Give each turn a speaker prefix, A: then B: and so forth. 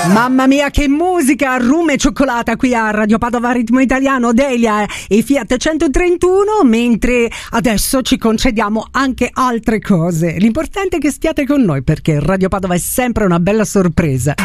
A: Mamma mia, che musica! Rum e cioccolata qui a Radio Padova Ritmo Italiano, Delia e Fiat 131, mentre adesso ci concediamo anche altre cose. L'importante è che stiate con noi, perché Radio Padova è sempre una bella sorpresa.